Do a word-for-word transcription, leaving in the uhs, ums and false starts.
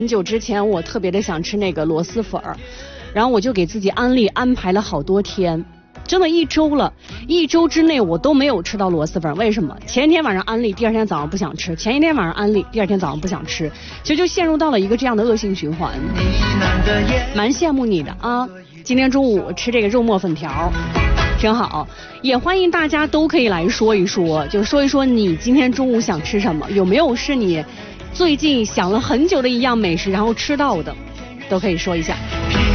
很久之前我特别的想吃那个螺蛳粉儿，然后我就给自己安利安排了好多天，真的一周了，一周之内我都没有吃到螺蛳粉。为什么？前一天晚上安利，第二天早上不想吃；前一天晚上安利，第二天早上不想吃，其实就陷入到了一个这样的恶性循环。蛮羡慕你的啊！今天中午吃这个肉末粉条，挺好。也欢迎大家都可以来说一说，就说一说你今天中午想吃什么，有没有是你最近想了很久的一样美食，然后吃到的，都可以说一下。